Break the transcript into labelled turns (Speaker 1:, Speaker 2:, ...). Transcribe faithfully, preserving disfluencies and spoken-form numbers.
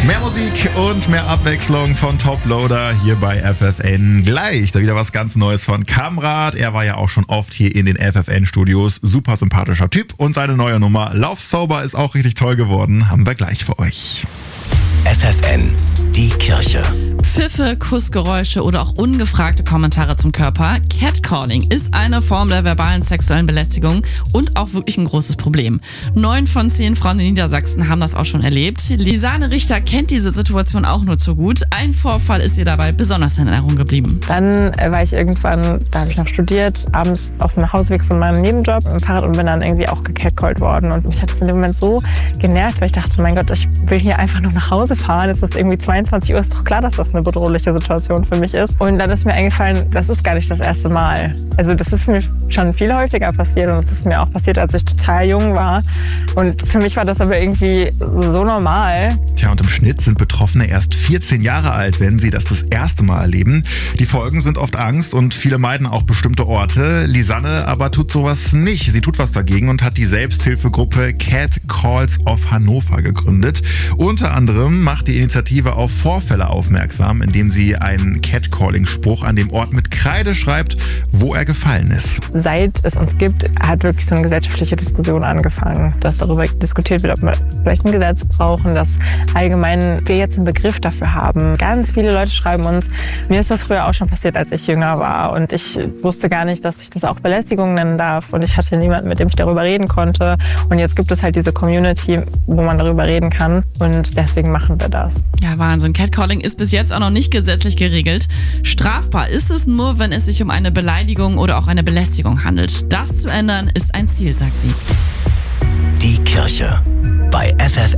Speaker 1: Mehr Musik und mehr Abwechslung von Toploader hier bei F F N. Gleich da wieder was ganz Neues von Kamrat. Er war ja auch schon oft hier in den F F N-Studios. Super sympathischer Typ. Und seine neue Nummer Lauf Sober ist auch richtig toll geworden. Haben wir gleich für euch.
Speaker 2: F F N, die Kirche.
Speaker 3: Pfiffe, Kussgeräusche oder auch ungefragte Kommentare zum Körper. Catcalling ist eine Form der verbalen sexuellen Belästigung und auch wirklich ein großes Problem. Neun von zehn Frauen in Niedersachsen haben das auch schon erlebt. Lisanne Richter kennt diese Situation auch nur zu gut. Ein Vorfall ist ihr dabei besonders in Erinnerung geblieben.
Speaker 4: Dann war ich irgendwann, da habe ich noch studiert, abends auf dem Nachhauseweg von meinem Nebenjob im Fahrrad und bin dann irgendwie auch gecatcallt worden. Und mich hat es in dem Moment so genervt, weil ich dachte, mein Gott, ich will hier einfach nur nach Hause fahren. Es ist irgendwie zweiundzwanzig Uhr, ist doch klar, dass das eine bedrohliche Situation für mich ist. Und dann ist mir eingefallen, das ist gar nicht das erste Mal. Also das ist mir schon viel häufiger passiert und das ist mir auch passiert, als ich total jung war. Und für mich war das aber irgendwie so normal.
Speaker 1: Tja, und im Schnitt sind Betroffene erst vierzehn Jahre alt, wenn sie das das erste Mal erleben. Die Folgen sind oft Angst und viele meiden auch bestimmte Orte. Lisanne aber tut sowas nicht. Sie tut was dagegen und hat die Selbsthilfegruppe Cat Calls of Hannover gegründet. Unter anderem macht die Initiative auf Vorfälle aufmerksam, indem sie einen Catcalling-Spruch an dem Ort mit Kreide schreibt, wo er gefallen ist.
Speaker 4: Seit es uns gibt, hat wirklich so eine gesellschaftliche Diskussion angefangen, dass darüber diskutiert wird, ob wir vielleicht ein Gesetz brauchen, dass allgemein wir jetzt einen Begriff dafür haben. Ganz viele Leute schreiben uns, mir ist das früher auch schon passiert, als ich jünger war und ich wusste gar nicht, dass ich das auch Belästigung nennen darf und ich hatte niemanden, mit dem ich darüber reden konnte und jetzt gibt es halt diese Community, wo man darüber reden kann und deswegen machen wir das.
Speaker 3: Ja, Wahnsinn. Catcalling ist bis jetzt auch noch nicht gesetzlich geregelt. Strafbar ist es nur, wenn es sich um eine Beleidigung oder auch eine Belästigung handelt. Das zu ändern ist ein Ziel, sagt sie.
Speaker 2: Die Kirche bei F F